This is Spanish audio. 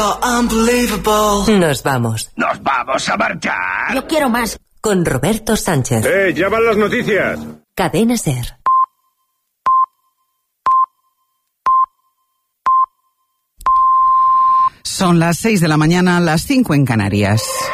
Nos vamos. ¿Nos vamos a marchar? Yo quiero más. Con Roberto Sánchez. Ya van las noticias. Cadena SER. Son las 6 de la mañana, las 5 en Canarias.